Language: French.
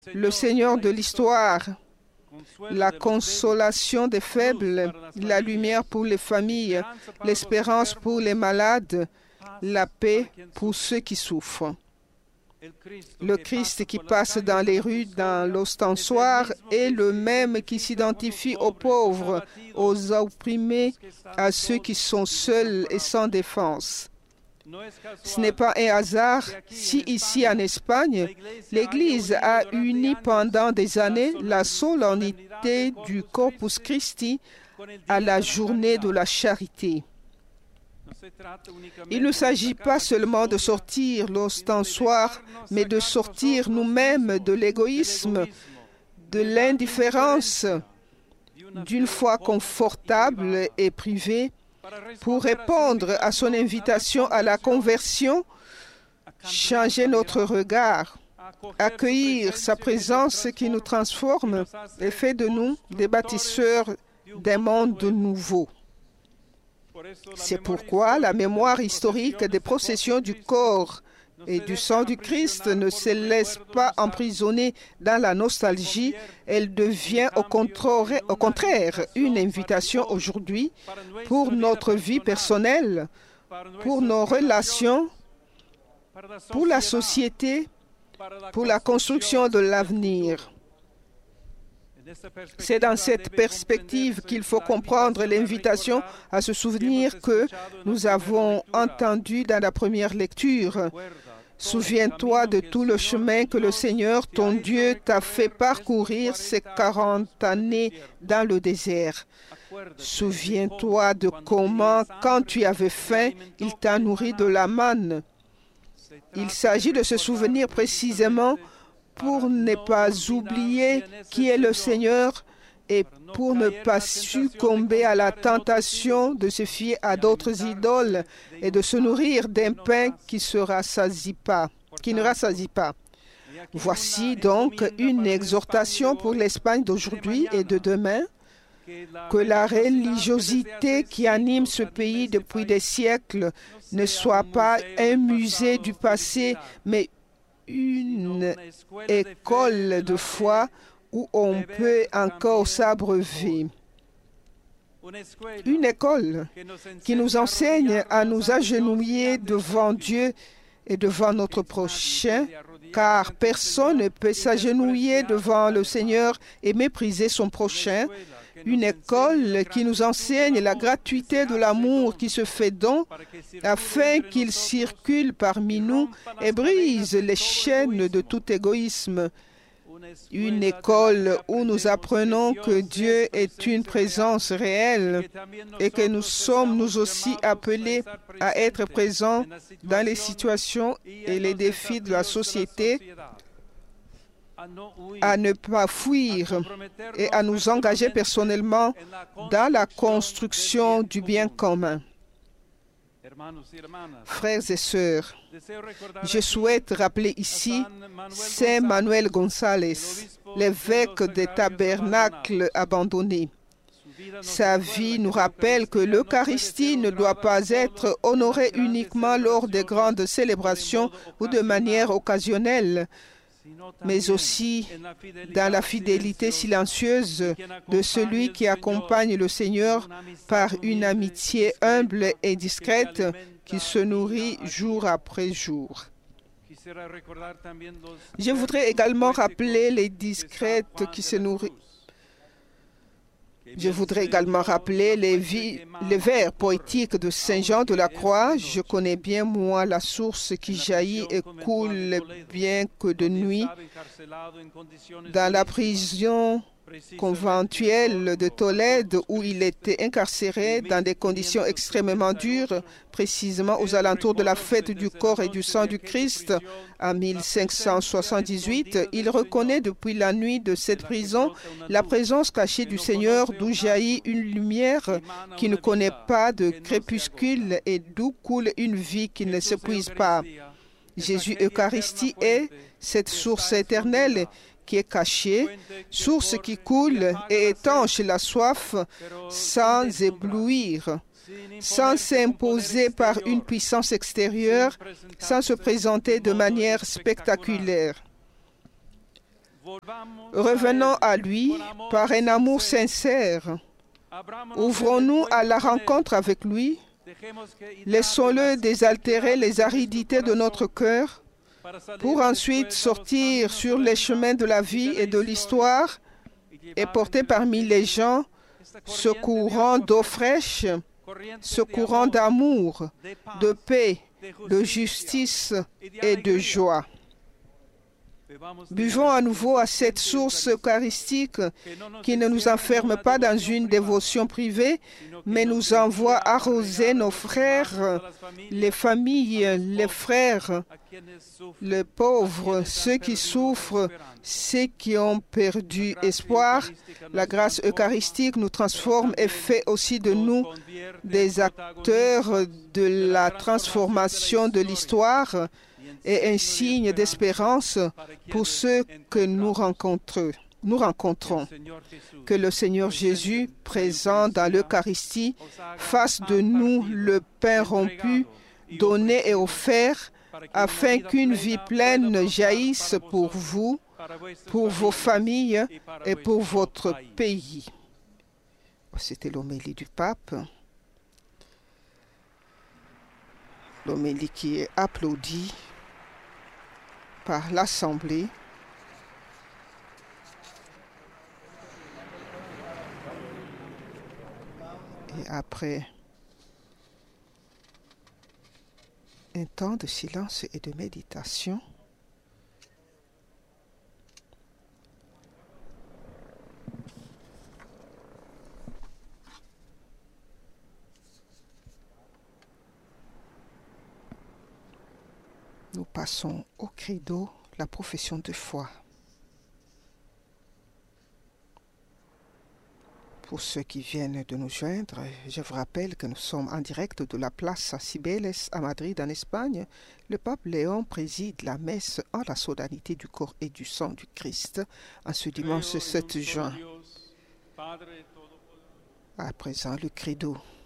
le Seigneur de l'histoire, la consolation des faibles, la lumière pour les familles, l'espérance pour les malades, la paix pour ceux qui souffrent. Le Christ qui passe dans les rues, dans l'ostensoir, est le même qui s'identifie aux pauvres, aux opprimés, à ceux qui sont seuls et sans défense. Ce n'est pas un hasard si ici en Espagne, l'Église a uni pendant des années la solennité du Corpus Christi à la journée de la charité. Il ne s'agit pas seulement de sortir l'ostensoir, mais de sortir nous-mêmes de l'égoïsme, de l'indifférence, d'une foi confortable et privée, pour répondre à son invitation à la conversion, changer notre regard, accueillir sa présence qui nous transforme et fait de nous des bâtisseurs d'un monde nouveau. C'est pourquoi la mémoire historique des processions du corps et du sang du Christ ne se laisse pas emprisonner dans la nostalgie. Elle devient au contraire une invitation aujourd'hui pour notre vie personnelle, pour nos relations, pour la société, pour la construction de l'avenir. C'est dans cette perspective qu'il faut comprendre l'invitation à se souvenir que nous avons entendue dans la première lecture. Souviens-toi de tout le chemin que le Seigneur, ton Dieu, t'a fait parcourir ces 40 années dans le désert. Souviens-toi de comment, quand tu avais faim, il t'a nourri de la manne. Il s'agit de se souvenir précisément pour ne pas oublier qui est le Seigneur et pour ne pas succomber à la tentation de se fier à d'autres idoles et de se nourrir d'un pain qui ne rassasie pas. Voici donc une exhortation pour l'Espagne d'aujourd'hui et de demain, que la religiosité qui anime ce pays depuis des siècles ne soit pas un musée du passé, mais une école de foi où on peut encore s'abreuver. Une école qui nous enseigne à nous agenouiller devant Dieu et devant notre prochain, car personne ne peut s'agenouiller devant le Seigneur et mépriser son prochain. Une école qui nous enseigne la gratuité de l'amour qui se fait don afin qu'il circule parmi nous et brise les chaînes de tout égoïsme. Une école où nous apprenons que Dieu est une présence réelle et que nous sommes nous aussi appelés à être présents dans les situations et les défis de la société, à ne pas fuir et à nous engager personnellement dans la construction du bien commun. Frères et sœurs, je souhaite rappeler ici Saint Manuel González, l'évêque des tabernacles abandonnés. Sa vie nous rappelle que l'Eucharistie ne doit pas être honorée uniquement lors des grandes célébrations ou de manière occasionnelle, mais aussi dans la fidélité silencieuse de celui qui accompagne le Seigneur par une amitié humble et discrète qui se nourrit jour après jour. Je voudrais également rappeler les discrètes qui se nourrissent. Je voudrais également rappeler les vers poétiques de Saint Jean de la Croix. Je connais bien, moi, la source qui jaillit et coule bien que de nuit. Dans la prison conventuelle de Tolède, où il était incarcéré dans des conditions extrêmement dures, précisément aux alentours de la fête du corps et du sang du Christ, en 1578, il reconnaît depuis la nuit de cette prison la présence cachée du Seigneur, d'où jaillit une lumière qui ne connaît pas de crépuscule et d'où coule une vie qui ne s'épuise pas. Jésus Eucharistie est cette source éternelle qui est cachée, source qui coule et étanche la soif sans éblouir, sans s'imposer par une puissance extérieure, sans se présenter de manière spectaculaire. Revenons à lui par un amour sincère. Ouvrons-nous à la rencontre avec lui. Laissons-le désaltérer les aridités de notre cœur pour ensuite sortir sur les chemins de la vie et de l'histoire et porter parmi les gens ce courant d'eau fraîche, ce courant d'amour, de paix, de justice et de joie. Buvons à nouveau à cette source eucharistique qui ne nous enferme pas dans une dévotion privée, mais nous envoie arroser nos frères, les familles, les frères, les pauvres, ceux qui souffrent, ceux qui ont perdu espoir. La grâce eucharistique nous transforme et fait aussi de nous des acteurs de la transformation de l'histoire et un signe d'espérance pour ceux que nous rencontrons. Que le Seigneur Jésus, présent dans l'Eucharistie, fasse de nous le pain rompu, donné et offert, afin qu'une vie pleine jaillisse pour vous, pour vos familles et pour votre pays. C'était l'homélie du pape. L'homélie qui est applaudie par l'Assemblée. Et après un temps de silence et de méditation, nous passons au credo, la profession de foi. Pour ceux qui viennent de nous joindre, je vous rappelle que nous sommes en direct de la place Cibeles à Madrid, en Espagne. Le pape Léon préside la messe en la solennité du corps et du sang du Christ en ce dimanche 7 juin. À présent, le credo.